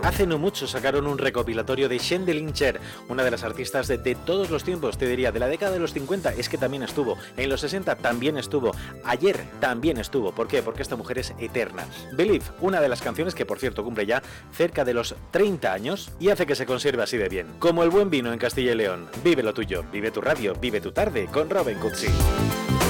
Hace no mucho sacaron un recopilatorio de Shendelin Cher, una de las artistas de todos los tiempos, te diría, de la década de los 50, es que también estuvo, en los 60 también estuvo, ayer también estuvo. ¿Por qué? Porque esta mujer es eterna. Believe, una de las canciones que por cierto cumple ya cerca de los 30 años y hace que se conserve así de bien. Como el buen vino en Castilla y León, vive lo tuyo, vive tu radio, vive tu tarde con Robin Cutsi.